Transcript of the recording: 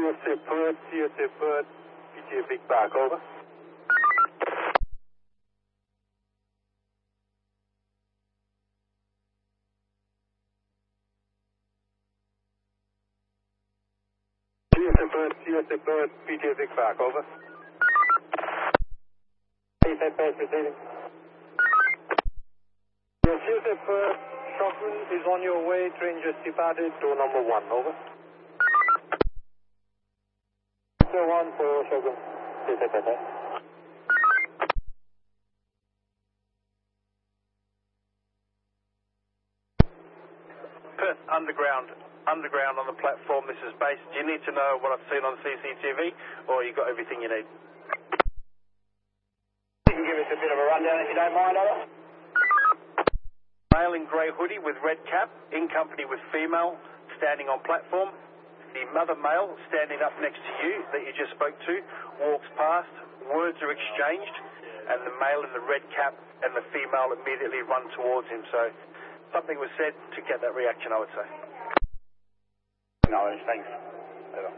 CSA Perth, PTA Big Park, over. CSA Perth, PTA Big Park, over. CSA Perth receiving. CSA Perth, Shockman is on your way, train just departed, door number 1, over. So 1 for Shogun, CSA Perth. Perth underground on the platform. This is base. Do you need to know what I've seen on CCTV, or you got everything you need? You can give us a bit of a rundown if you don't mind, over. Male in grey hoodie with red cap, in company with female, standing on platform. The mother male standing up next to you that you just spoke to walks past. Words are exchanged, and the male in the red cap and the female immediately run towards him. So something was said to get that reaction, I would say. No, thanks.